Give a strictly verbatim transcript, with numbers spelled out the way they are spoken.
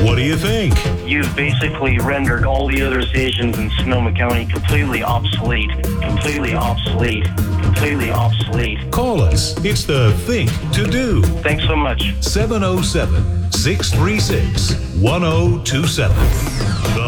What do you think? You've basically rendered all the other stations in Sonoma County completely obsolete. Completely obsolete. Completely obsolete. Call us. It's the Think to Do. Thanks so much. seven oh seven, six three six, one oh two seven.